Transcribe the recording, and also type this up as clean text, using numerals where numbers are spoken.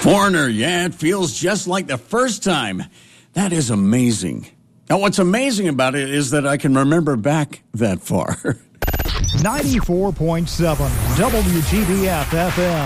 Foreigner, yeah, it feels just like the first time. That is amazing. Now, what's amazing about it is that I can remember back that far. 94.7 WGBF FM.